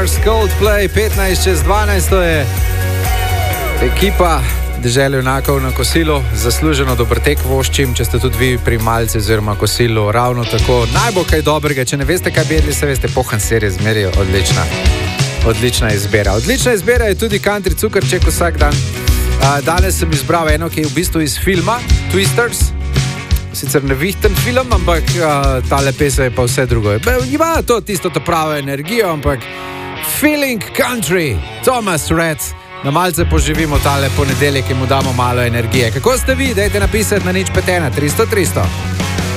Mars, Coldplay, 15:12, to je ekipa Dežele junakov na kosilu. Zasluženo dober tek voščim, če ste tudi vi pri malce oziroma kosilu, ravno tako. Najbolj kaj dobrega, če ne veste, kaj bi jedli, se veste, pohan serije zmeri, odlična izbira. Odlična izbira je tudi country cukrček vsak dan. Danes sem izbral eno, ki je v bistvu iz filma Twisters. Sicer nevihten film, ampak tale pesem je pa vse drugo. Ima to tisto pravo energijo, ampak Feeling Country, Thomas Rhett. Na malce poživimo tale ponedeljek in mu damo malo energije. Kako ste vi? Dajte napisati na 051 300 300.